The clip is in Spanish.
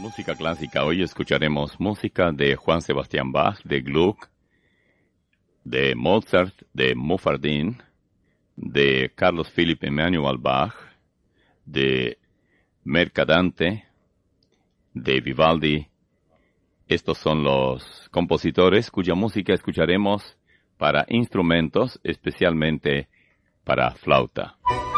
música clásica. Hoy escucharemos música de Juan Sebastián Bach, de Gluck, de Mozart, de Muffardin, de Carlos Philipp Emanuel Bach, de Mercadante, de Vivaldi. Estos son los compositores cuya música escucharemos para instrumentos, especialmente para flauta.